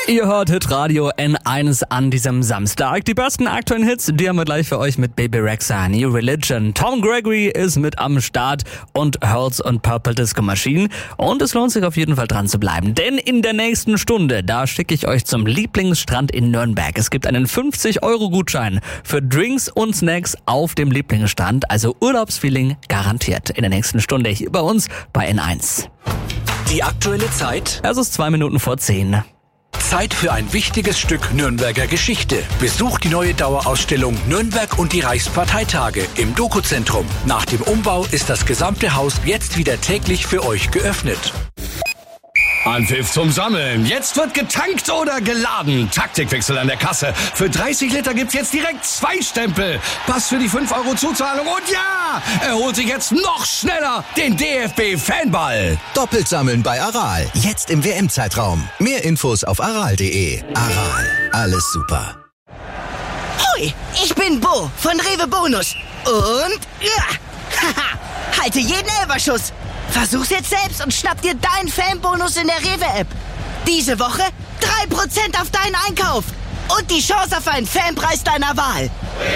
Ihr hört Hitradio N1 an diesem Samstag. Die besten aktuellen Hits, die haben wir gleich für euch mit Baby Rexha, New Religion. Tom Gregory ist mit am Start und Hurls und Purple Disco Machine. Und es lohnt sich auf jeden Fall dran zu bleiben. Denn in der nächsten Stunde, da schicke ich euch zum Lieblingsstrand in Nürnberg. Es gibt einen 50-Euro-Gutschein für Drinks und Snacks auf dem Lieblingsstrand. Also Urlaubsfeeling garantiert in der nächsten Stunde hier bei uns bei N1. Die aktuelle Zeit? Es ist 2 Minuten vor 10. Zeit für ein wichtiges Stück Nürnberger Geschichte. Besucht die neue Dauerausstellung Nürnberg und die Reichsparteitage im Doku-Zentrum. Nach dem Umbau ist das gesamte Haus jetzt wieder täglich für euch geöffnet. Anpfiff zum Sammeln. Jetzt wird getankt oder geladen. Taktikwechsel an der Kasse. Für 30 Liter gibt's jetzt direkt 2 Stempel. Pass für die 5 Euro Zuzahlung. Und ja, er holt sich jetzt noch schneller den DFB-Fanball. Doppelt sammeln bei Aral. Jetzt im WM-Zeitraum. Mehr Infos auf aral.de. Aral. Alles super. Hoi, ich bin Bo von Rewe Bonus. Und ja, halte jeden Elferschuss. Versuch's jetzt selbst und schnapp dir deinen Fanbonus in der Rewe-App. Diese Woche 3% auf deinen Einkauf und die Chance auf einen Fanpreis deiner Wahl.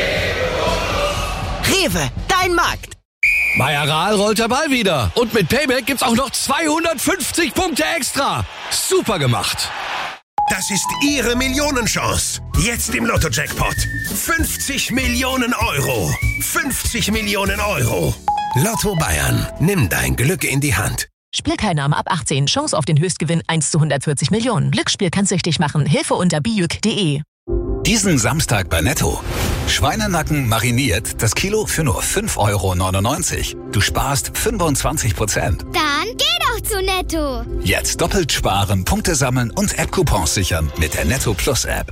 Rewe, dein Markt. Bei Aral rollt der Ball wieder. Und mit Payback gibt's auch noch 250 Punkte extra. Super gemacht. Das ist Ihre Millionenchance. Jetzt im Lotto-Jackpot. 50 Millionen Euro. 50 Millionen Euro. Lotto Bayern. Nimm dein Glück in die Hand. Spielteilnahme ab 18. Chance auf den Höchstgewinn 1 zu 140 Millionen. Glücksspiel kann süchtig machen. Hilfe unter bijuk.de. Diesen Samstag bei Netto. Schweinenacken mariniert, das Kilo für nur 5,99 €. Du sparst 25%. Dann geh doch zu Netto. Jetzt doppelt sparen, Punkte sammeln und App-Coupons sichern mit der Netto Plus App.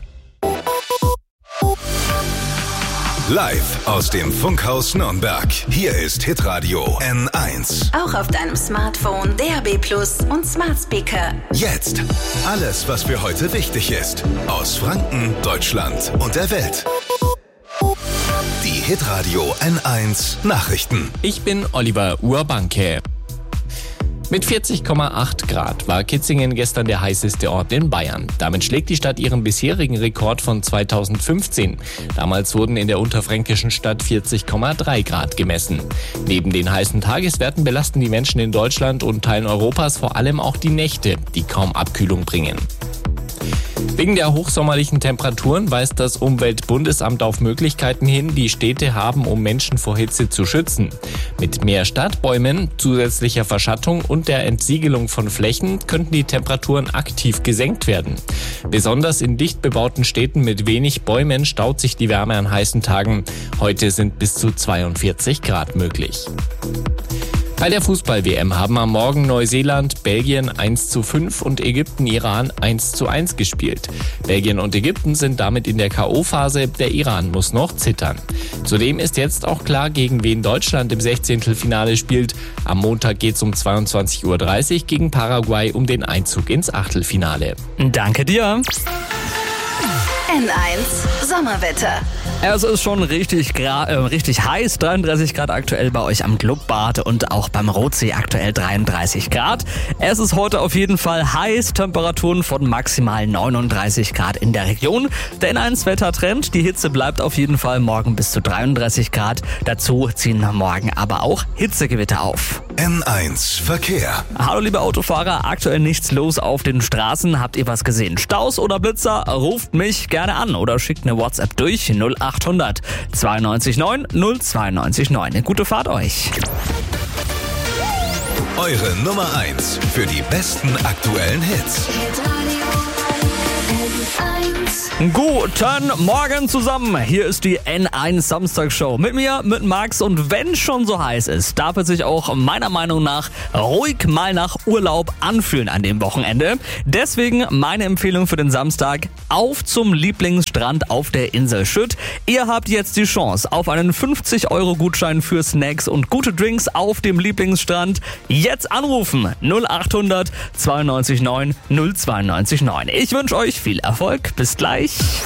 Live aus dem Funkhaus Nürnberg. Hier ist Hitradio N1. Auch auf deinem Smartphone, DAB+ und Smart Speaker. Jetzt alles, was für heute wichtig ist. Aus Franken, Deutschland und der Welt. Die Hitradio N1 Nachrichten. Ich bin Oliver Urbanke. Mit 40,8 Grad war Kitzingen gestern der heißeste Ort in Bayern. Damit schlägt die Stadt ihren bisherigen Rekord von 2015. Damals wurden in der unterfränkischen Stadt 40,3 Grad gemessen. Neben den heißen Tageswerten belasten die Menschen in Deutschland und Teilen Europas vor allem auch die Nächte, die kaum Abkühlung bringen. Wegen der hochsommerlichen Temperaturen weist das Umweltbundesamt auf Möglichkeiten hin, die Städte haben, um Menschen vor Hitze zu schützen. Mit mehr Stadtbäumen, zusätzlicher Verschattung und der Entsiegelung von Flächen könnten die Temperaturen aktiv gesenkt werden. Besonders in dicht bebauten Städten mit wenig Bäumen staut sich die Wärme an heißen Tagen. Heute sind bis zu 42 Grad möglich. Bei der Fußball-WM haben am Morgen Neuseeland, Belgien 1:5 und Ägypten, Iran 1:1 gespielt. Belgien und Ägypten sind damit in der K.O.-Phase, der Iran muss noch zittern. Zudem ist jetzt auch klar, gegen wen Deutschland im 16. Finale spielt. Am Montag geht's um 22:30 Uhr gegen Paraguay um den Einzug ins Achtelfinale. Danke dir. N1 Sommerwetter. Es ist schon richtig heiß, 33 Grad aktuell bei euch am Clubbad und auch beim Rotsee aktuell 33 Grad. Es ist heute auf jeden Fall heiß, Temperaturen von maximal 39 Grad in der Region. Der N1-Wettertrend, die Hitze bleibt auf jeden Fall morgen bis zu 33 Grad. Dazu ziehen morgen aber auch Hitzegewitter auf. N1 Verkehr. Hallo liebe Autofahrer, aktuell nichts los auf den Straßen. Habt ihr was gesehen? Staus oder Blitzer? Ruft mich gerne an oder schickt eine WhatsApp durch 0800 92 9 092 9. Gute Fahrt euch. Eure Nummer 1 für die besten aktuellen Hits. Guten Morgen zusammen. Hier ist die N1 Samstagsshow. Mit mir, mit Max. Und wenn es schon so heiß ist, darf es sich auch meiner Meinung nach ruhig mal nach Urlaub anfühlen an dem Wochenende. Deswegen meine Empfehlung für den Samstag: auf zum Lieblingsstrand auf der Insel Schütt. Ihr habt jetzt die Chance auf einen 50-Euro-Gutschein für Snacks und gute Drinks auf dem Lieblingsstrand. Jetzt anrufen 0800 92 9 092 9. Ich wünsche euch viel Erfolg. Bis gleich.